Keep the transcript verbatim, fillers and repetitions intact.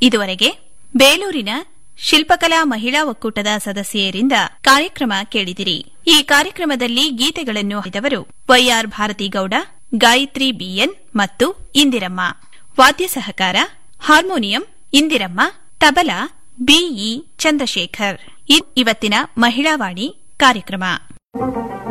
ಇದುವರೆಗೆ ಬೇಲೂರಿನ ಶಿಲ್ಪಕಲಾ ಮಹಿಳಾ ಒಕ್ಕೂಟದ ಸದಸ್ಯೆಯರಿಂದ ಕಾರ್ಯಕ್ರಮ ಕೇಳಿದಿರಿ. ಈ ಕಾರ್ಯಕ್ರಮದಲ್ಲಿ ಗೀತೆಗಳನ್ನು ಹಾಡಿದವರು ವೈಆರ್ ಭಾರತೀಗೌಡ, ಗಾಯತ್ರಿ ಬಿಎನ್ ಮತ್ತು ಇಂದಿರಮ್ಮ. ವಾದ್ಯ ಸಹಕಾರ ಹಾರ್ಮೋನಿಯಂ ಇಂದಿರಮ್ಮ, ತಬಲಾ ಬಿಇ ಚಂದ್ರಶೇಖರ್. ಇವತ್ತಿನ ಮಹಿಳಾವಾಣಿ ಕಾರ್ಯಕ್ರಮ.